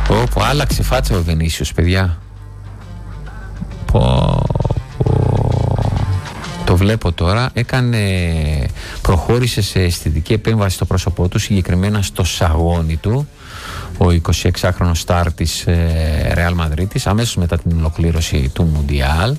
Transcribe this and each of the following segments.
Όπου άλλαξε φάτσα ο Βενίσιος, παιδιά. Το βλέπω τώρα. Προχώρησε σε αισθητική επέμβαση στο πρόσωπό του, συγκεκριμένα στο σαγόνι του, ο 26χρονος στάρ της Ρεάλ Μαδρίτης, αμέσως μετά την ολοκλήρωση του Μουντιάλ,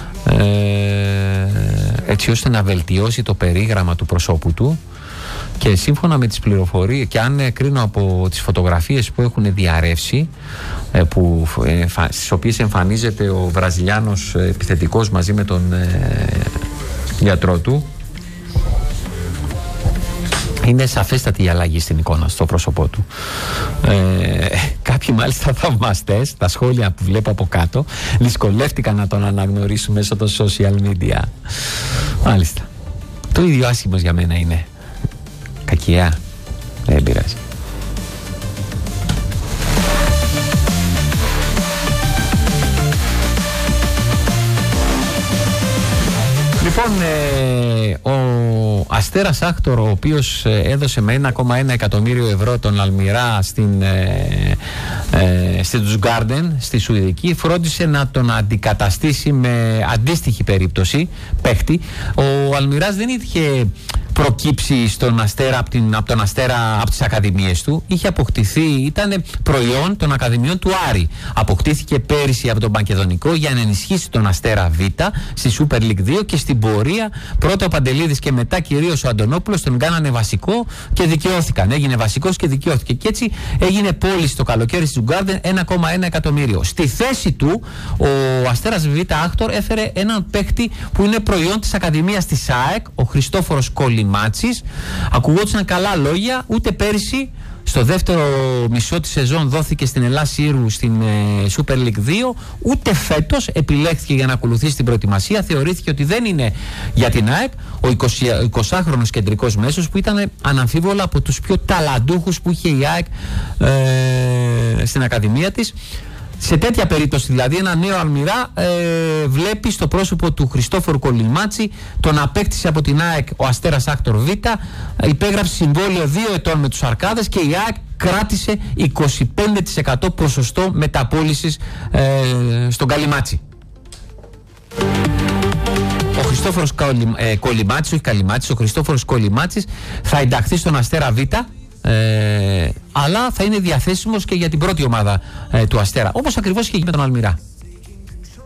έτσι ώστε να βελτιώσει το περίγραμμα του προσώπου του. Και σύμφωνα με τις πληροφορίες, και αν κρίνω από τις φωτογραφίες που έχουν διαρρεύσει, στις οποίες εμφανίζεται ο Βραζιλιάνος επιθετικός μαζί με τον γιατρό του, είναι σαφέστατη η αλλαγή στην εικόνα, στο πρόσωπό του. Κάποιοι μάλιστα θαυμαστές, τα σχόλια που βλέπω από κάτω, δυσκολεύτηκαν να τον αναγνωρίσουν μέσω των social media. Μάλιστα. Το ίδιο άσχημος για μένα είναι. Κακιά. Δεν πειράζει. Λοιπόν, ο Αστέρας Άκτορ, ο οποίος έδωσε με 1,1 εκατομμύριο ευρώ τον Αλμιρά στην Τζουγκάρντεν, στη Σουηδική, φρόντισε να τον αντικαταστήσει με αντίστοιχη περίπτωση παίχτη. Ο Αλμιράς δεν είχε προκύψει στον Αστέρα από τον Αστέρα από τις ακαδημίες του. Είχε αποκτηθεί, ήταν προϊόν των ακαδημιών του Άρη. Αποκτήθηκε πέρυσι από τον Μακεδονικό για να ενισχύσει τον Αστέρα Β στη Super League 2, και στην πορεία πρώτα ο Παντελίδης και μετά κυρίως ο Αντωνόπουλος τον κάνανε βασικό και δικαιώθηκαν. Έγινε βασικός και δικαιώθηκε. Και έτσι έγινε πώληση το καλοκαίρι στη Τζουγκάρντεν 1,1 εκατομμύριο. Στη θέση του ο Αστέρας Β Άκτορ έφερε έναν παίκτη που είναι προϊόν της Ακαδημίας της ΑΕΚ, ο Χριστόφορος Κολυμάτσης. Ακουγόντουσαν καλά λόγια, ούτε πέρυσι στο δεύτερο μισό της σεζόν δόθηκε στην Ελλάς Ήρου στην Super League 2, ούτε φέτος επιλέχθηκε για να ακολουθήσει την προετοιμασία. Θεωρήθηκε ότι δεν είναι για την ΑΕΚ, ο 20χρονος κεντρικός μέσος, που ήταν αναμφίβολα από τους πιο ταλαντούχους που είχε η ΑΕΚ στην Ακαδημία της. Σε τέτοια περίπτωση, δηλαδή, ένα νέο Αλμιρά βλέπει στο πρόσωπο του Χριστόφορου Κολυμάτση, τον απέκτησε από την ΑΕΚ ο Αστέρας Άκτορ Β, υπέγραψε συμβόλαιο 2 ετών με τους Αρκάδες και η ΑΕΚ κράτησε 25% ποσοστό μεταπώλησης στον Καλυμάτση. Ο Χριστόφορος Κολυμάτσης, όχι Καλυμάτσης, ο Χριστόφορος Κολυμάτσης θα ενταχθεί στον Αστέρα Β, αλλά θα είναι διαθέσιμος και για την πρώτη ομάδα του Αστέρα, όπως ακριβώς είχε γίνει με τον Αλμιρά.